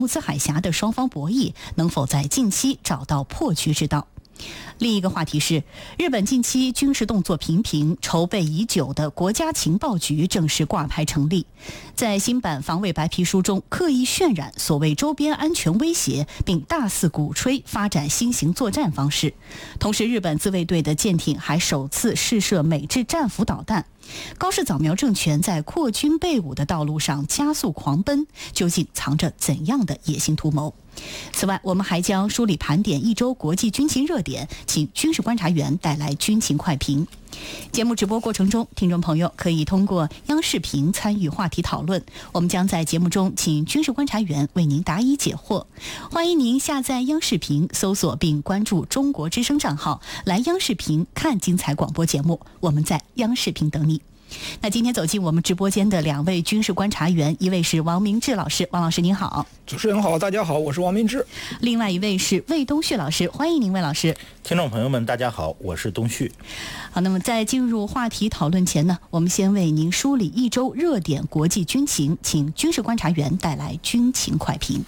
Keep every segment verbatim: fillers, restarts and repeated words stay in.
木兹海峡的双方博弈能否在近期找到破局之道。另一个话题是，日本近期军事动作频频，筹备已久的国家情报局正式挂牌成立。在新版防卫白皮书中，刻意渲染所谓周边安全威胁，并大肆鼓吹发展新型作战方式。同时，日本自卫队的舰艇还首次试射美制战斧导弹。高市早苗政权在扩军备武的道路上加速狂奔，究竟藏着怎样的野心图谋？此外，我们还将梳理盘点一周国际军情热点，请军事观察员带来军情快评。节目直播过程中，听众朋友可以通过央视频参与话题讨论，我们将在节目中请军事观察员为您答疑解惑。欢迎您下载央视频，搜索并关注中国之声账号，来央视频看精彩广播节目，我们在央视频等你。那今天走进我们直播间的两位军事观察员，一位是王明志老师，王老师您好。 主持人好，大家好，我是王明志。 另外一位是魏东旭老师，欢迎您，魏老师。 听众朋友们大家好，我是东旭。 好，那么在进入话题讨论前呢，我们先为您梳理一周热点国际军情，请军事观察员带来军情快评。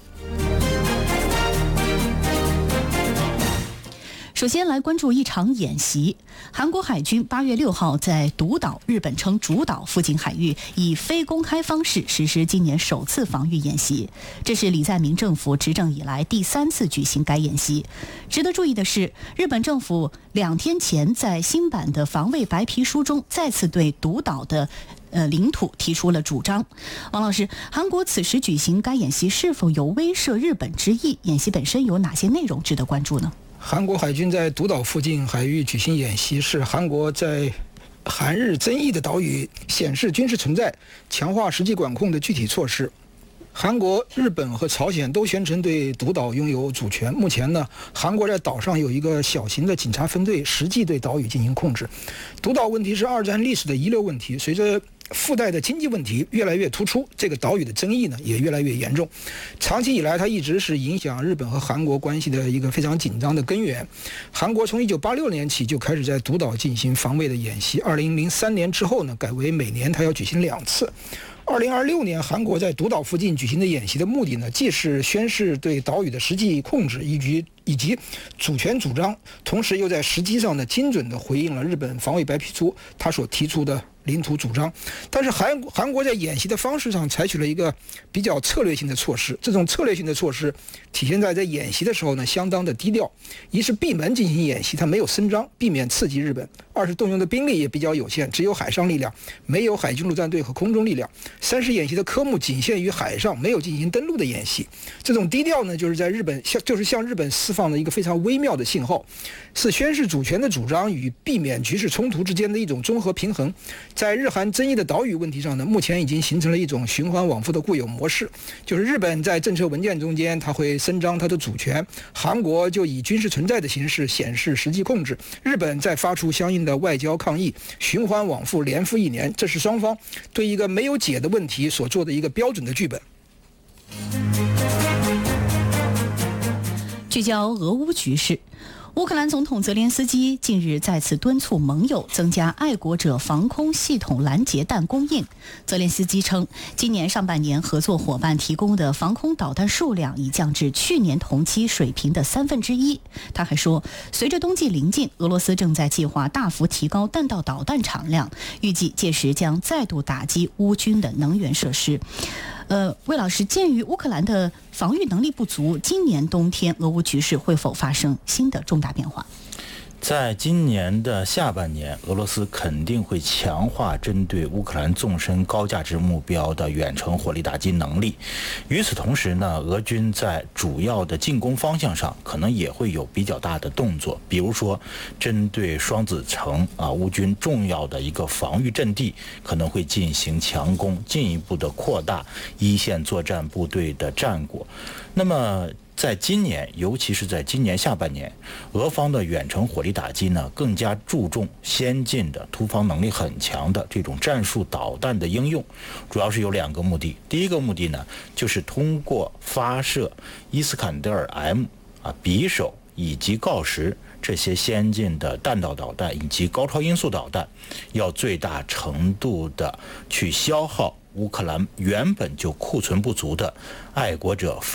首先来关注一场演习，韩国海军八月六号在独岛，日本称主岛附近海域以非公开方式实施今年首次防御演习，这是李在明政府执政以来第三次举行该演习。值得注意的是，日本政府两天前在新版的防卫白皮书中再次对独岛的呃领土提出了主张。王老师，韩国此时举行该演习是否有威慑日本之意？演习本身有哪些内容值得关注呢？ 韩国海军在独岛附近海域举行演习，是韩国在韩日争议的岛屿显示军事存在、强化实际管控的具体措施。韩国、日本和朝鲜都宣称对独岛拥有主权。目前呢，韩国在岛上有一个小型的警察分队，实际对岛屿进行控制。独岛问题是二战历史的遗留问题，随着附带的经济问题越来越突出，这个岛屿的争议呢也越来越严重。长期以来，它一直是影响日本和韩国关系的一个非常紧张的根源。韩国从一九八六年起就开始在独岛进行防卫的演习，二零零三年之后呢，改为每年它要举行两次。二零二六年，韩国在独岛附近举行的演习的目的呢，既是宣示对岛屿的实际控制以及以及主权主张，同时又在实际上呢，精准地回应了日本防卫白皮书他所提出的领土主张。但是韩韩国在演习的方式上采取了一个比较策略性的措施，这种策略性的措施体现在在演习的时候呢，相当的低调。一是闭门进行演习，它没有声张，避免刺激日本；二是动用的兵力也比较有限，只有海上力量，没有海军陆战队和空中力量；三是演习的科目仅限于海上，没有进行登陆的演习。这种低调呢，就是在日本向就是向日本释放的一个非常微妙的信号，是宣示主权的主张与避免局势冲突之间的一种综合平衡。在日韩争议的岛屿问题上呢，目前已经形成了一种循环往复的固有模式，就是日本在政策文件中间，它会伸张它的主权，韩国就以军事存在的形式显示实际控制，日本再发出相应的外交抗议，循环往复，连复一年。这是双方对一个没有解的问题所做的一个标准的剧本。 聚焦俄乌局势，乌克兰总统泽连斯基近日再次敦促盟友增加爱国者防空系统拦截弹供应。泽连斯基称，今年上半年合作伙伴提供的防空导弹数量已降至去年同期水平的三分之一。他还说，随着冬季临近，俄罗斯正在计划大幅提高弹道导弹产量，预计届时将再度打击乌军的能源设施。呃，魏老师，鉴于乌克兰的防御能力不足，今年冬天俄乌局势会否发生新的重大变化？ 在今年的下半年，俄罗斯肯定会强化针对乌克兰纵深高价值目标的远程火力打击能力。与此同时呢，俄军在主要的进攻方向上可能也会有比较大的动作，比如说针对双子城啊，乌军重要的一个防御阵地可能会进行强攻，进一步的扩大一线作战部队的战果。那么在今年，尤其是在今年下半年，俄方的远程火力打击呢，更加注重先进的、突防能力很强的这种战术导弹的应用，主要是有两个目的。第一个目的呢，就是通过发射伊斯坎德尔 M 啊、匕首以及锆石这些先进的弹道导弹以及高超音速导弹，要最大程度的去消耗乌克兰原本就库存不足的爱国者